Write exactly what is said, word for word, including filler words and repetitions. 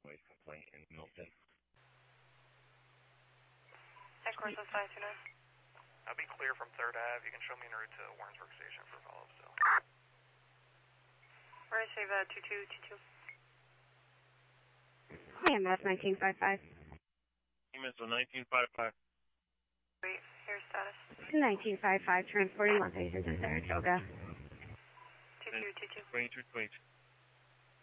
noise complaint in Milton. Headquarters five two nine. I'll be clear from third Ave. You can show me en route to Warrensburg Station for follow-up still. We're going to save uh, two two two two. E M S nineteen fifty-five. E M S nineteen fifty-five. Wait, here's status. nineteen fifty-five, transporting one patient to Saratoga. two two two two. twenty-two twenty-two.